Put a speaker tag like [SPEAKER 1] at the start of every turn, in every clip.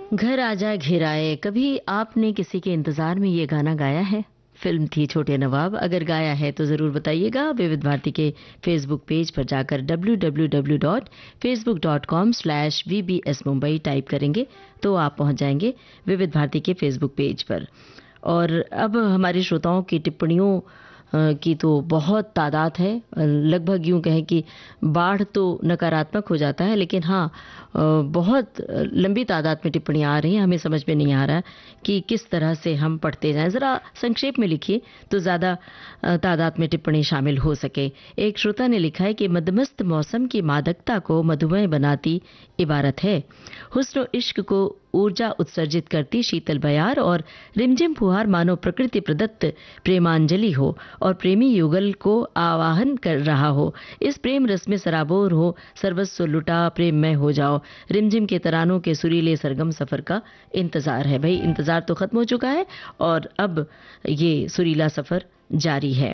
[SPEAKER 1] घर आजा घेराए, कभी आपने किसी के इंतजार में ये गाना गाया है? फिल्म थी छोटे नवाब। अगर गाया है तो ज़रूर बताइएगा। विविध भारती के फेसबुक पेज पर जाकर www.facebook.com/vbs mumbai टाइप करेंगे तो आप पहुंच जाएंगे विविध भारती के फेसबुक पेज पर। और अब हमारे श्रोताओं की टिप्पणियों की तो बहुत तादाद है। लगभग यूं कहें कि बाढ़ तो नकारात्मक हो जाता है, लेकिन हाँ, बहुत लंबी तादाद में टिप्पणियां आ रही हैं। हमें समझ में नहीं आ रहा कि किस तरह से हम पढ़ते जाएं। ज़रा संक्षेप में लिखिए तो ज़्यादा तादाद में टिप्पणी शामिल हो सके। एक श्रोता ने लिखा है कि मदमस्त मौसम की मादकता को मधुमेह बनाती इबारत है। हुस्न इश्क को ऊर्जा उत्सर्जित करती शीतल बयार और रिमझिम फुहार मानो प्रकृति प्रदत्त प्रेमांजलि हो और प्रेमी युगल को आवाहन कर रहा हो। इस प्रेम रस में सराबोर हो, सर्वस्व लुटा प्रेम में हो जाओ। रिमझिम के तरानों के सुरीले सरगम सफर का इंतजार है। भाई, इंतजार तो खत्म हो चुका है और अब ये सुरीला सफर जारी है।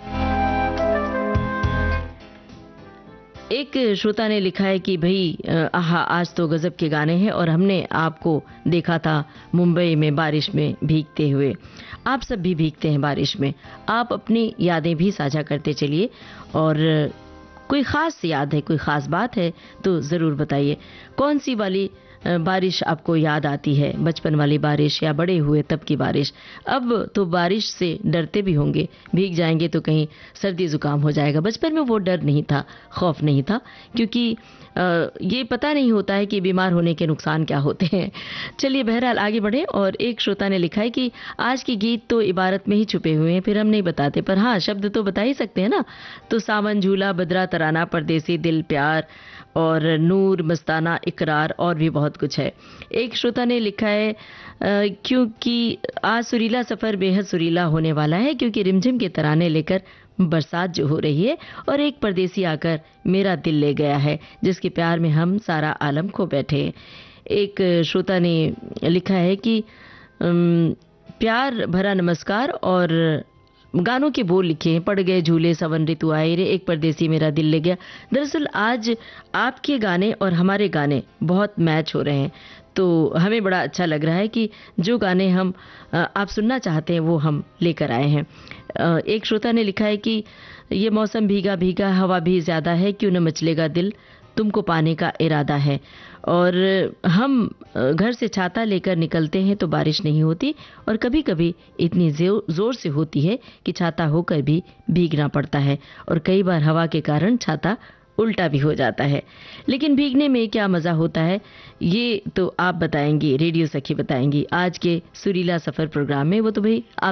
[SPEAKER 1] एक श्रोता ने लिखा है कि भाई आहा, आज तो गजब के गाने हैं और हमने आपको देखा था मुंबई में बारिश में भीगते हुए। आप सब भी भीगते हैं बारिश में। आप अपनी यादें भी साझा करते चलिए और कोई खास याद है, कोई खास बात है तो ज़रूर बताइए। कौन सी वाली बारिश आपको याद आती है? बचपन वाली बारिश या बड़े हुए तब की बारिश? अब तो बारिश से डरते भी होंगे, भीग जाएंगे तो कहीं सर्दी जुकाम हो जाएगा। बचपन में वो डर नहीं था, खौफ नहीं था, क्योंकि ये पता नहीं होता है कि बीमार होने के नुकसान क्या होते हैं। चलिए बहरहाल आगे बढ़े। और एक श्रोता ने लिखा है कि आज के गीत तो इबारत में ही छुपे हुए हैं, फिर हम नहीं बताते, पर हाँ शब्द तो बता ही सकते हैं ना। तो सावन झूला, बदरा तराना, परदेसी दिल प्यार और नूर मस्ताना इकरार और भी बहुत कुछ है। एक श्रोता ने लिखा है क्योंकि आज सुरीला सफर बेहद सुरीला होने वाला है, क्योंकि रिमझिम के तराने लेकर बरसात जो हो रही है और एक परदेसी आकर मेरा दिल ले गया है, जिसके प्यार में हम सारा आलम खो बैठे। एक श्रोता ने लिखा है कि प्यार भरा नमस्कार और गानों के बोल लिखे हैं, पड़ गए झूले सवन ऋतु आए रे, एक परदेसी मेरा दिल ले गया। दरअसल आज आपके गाने और हमारे गाने बहुत मैच हो रहे हैं, तो हमें बड़ा अच्छा लग रहा है कि जो गाने हम आप सुनना चाहते हैं वो हम लेकर आए हैं। एक श्रोता ने लिखा है कि ये मौसम भीगा भीगा, हवा भी ज़्यादा है, क्यों न मचलेगा दिल, तुमको पाने का इरादा है। और हम घर से छाता लेकर निकलते हैं तो बारिश नहीं होती, और कभी कभी इतनी जोर से होती है कि छाता होकर भी भीगना पड़ता है, और कई बार हवा के कारण छाता उल्टा भी हो जाता है। लेकिन भीगने में क्या मज़ा होता है ये तो आप बताएंगी, रेडियो सखी बताएंगी आज के सुरीला सफ़र प्रोग्राम में। वो तो भाई आप